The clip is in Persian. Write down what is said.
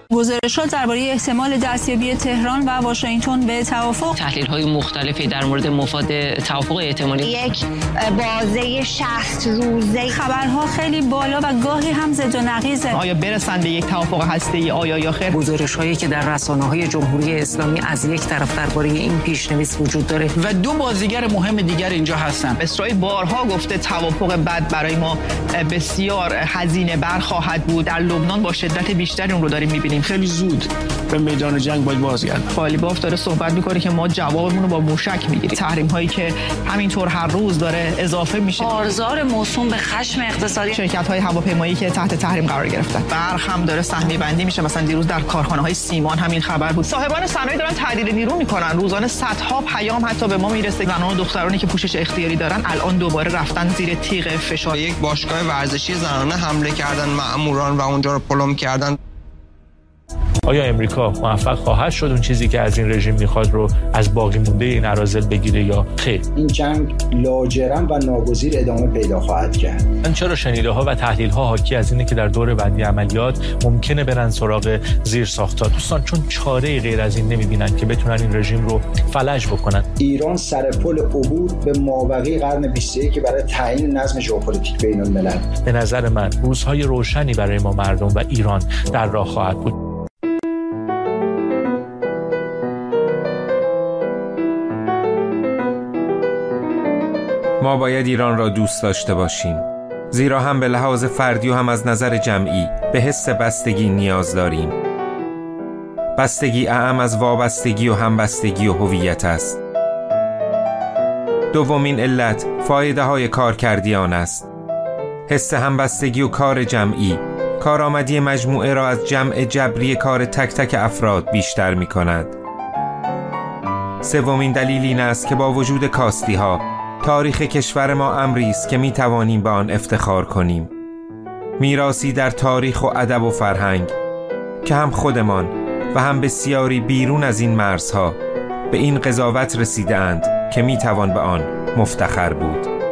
گزارشات درباره احتمال دستیابی تهران و واشنگتن به توافق. تحلیل‌های مختلفی در مورد مفاد توافق احتمالی. یک بازه 60 روزه. خبرها خیلی بالا و گاهی هم زد و نقیزه. آیا برسند به یک توافق هسته‌ای آیا یا خیر؟ گزارش‌هایی که در رسانه‌های جمهوری اسلامی از یک طرف درباره این پیش‌نویس وجود داره و دو بازیگر مهم دیگر اینجا هستن. اسرائیل بارها گفته توافق بد برای ما بسیار هزینه بر خواهد بود. در لبنان با شدت بیشتری اون رو داریم می‌بینیم. خیلی زود به میدان جنگ باید بازگردیم. قالیباف داره صحبت می‌کنه که ما جوابمون رو با موشک می‌گیریم. تحریم‌هایی که همینطور هر روز داره اضافه میشه. بازار موسوم به خشم اقتصادی. شرکت‌های هواپیمایی که تحت تحریم قرار گرفتن. برق هم داره سهمیه بندی میشه. مثلا دیروز در کارخانه‌های سیمان همین خبر بود. صاحبان صنایع دارن تعدیل نیرو می‌کنن. روزانه صدها پیام حتی به ما میرسه. زنان و دخترانی که پوشش اختیاری دارن الان دوباره رفتن زیر تیغ فشار. یک باشگاه ورزشی زنانه حمله کردن مأموران و اونجا رو پلم کردن. آیا امریکا موفق خواهد شد اون چیزی که از این رژیم میخواد رو از باقی مونده این اراذل بگیره یا خیر؟ این جنگ لاجرم و ناگزیر ادامه پیدا خواهد کرد. من چرا شنیده ها و تحلیل ها حاکی از اینه که در دور بعدی عملیات ممکنه برن سراغ زیرساخت‌ها. دوستان چون چاره غیر از این نمیبینن که بتونن این رژیم رو فلج بکنن. ایران سر پل عبور به مابقی قرن 21 که برای تعیین نظم ژئوپلیتیک بین الملل. به نظر من روزهای روشنی برای ما مردم و ایران در راه خواهد بود. ما باید ایران را دوست داشته باشیم، زیرا هم به لحاظ فردی و هم از نظر جمعی به حس بستگی نیاز داریم. بستگی اعم از وابستگی و همبستگی و هویت است. دومین علت فایده های کارکردیان است. حس همبستگی و کار جمعی کارآمدی مجموعه را از جمع جبری کار تک تک افراد بیشتر می کند. سومین دلیل این است که با وجود کاستی ها تاریخ کشور ما امری است که می توانیم به آن افتخار کنیم. میراثی در تاریخ و ادب و فرهنگ که هم خودمان و هم بسیاری بیرون از این مرزها به این قضاوت رسیده اند که می توان به آن مفتخر بود.